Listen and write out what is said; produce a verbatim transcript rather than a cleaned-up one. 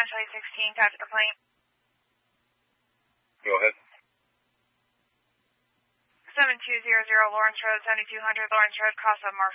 Central eight sixteen, traffic complaint. Go ahead. seven two zero zero Lawrence Road, seventy-two hundred Lawrence Road, cross up Mark